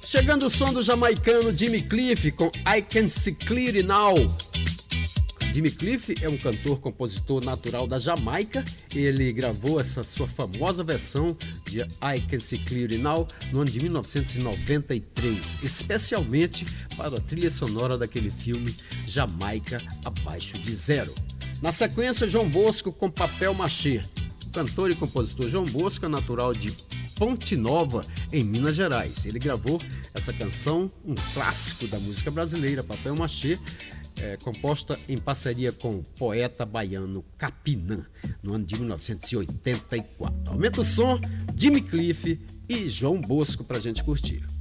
Chegando o som do jamaicano Jimmy Cliff com I Can See Clearly Now. Jimmy Cliff é um cantor, compositor natural da Jamaica. Ele gravou essa sua famosa versão de I Can See Clearly Now no ano de 1993, especialmente para a trilha sonora daquele filme Jamaica Abaixo de Zero. Na sequência, João Bosco com Papel Machê. O cantor e compositor João Bosco é natural de Ponte Nova, em Minas Gerais. Ele gravou essa canção, um clássico da música brasileira, Papel Machê, composta em parceria com o poeta baiano Capinã, no ano de 1984. Aumenta o som, Jimmy Cliff e João Bosco pra gente curtir.